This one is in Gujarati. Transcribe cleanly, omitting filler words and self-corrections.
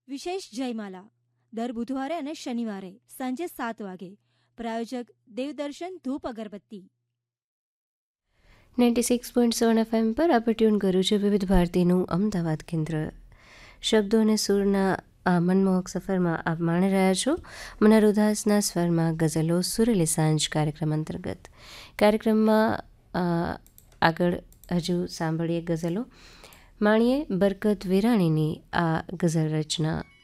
વિશેષ જયમાલા દર બુધવારે અને શનિવારે સાંજે 7 વાગે. પ્રાયોજક દેવદર્શન ધૂપ અગરબત્તી. 96.7 FM પર આપણે ટ્યુન કર્યું છે વિવિધ ભારતીનું અમદાવાદ કેન્દ્ર. શબ્દો અને સૂરના આ મનમોહક સફરમાં આપ માણી રહ્યા છો મનહર ઉદાસના સ્વરમાં ગઝલો સુરેલી સાંજ કાર્યક્રમ અંતર્ગત. કાર્યક્રમમાં આગળ હજુ સાંભળીએ ગઝલો. માણીએ બરકત વિરાણીની આ ગઝલ રચના.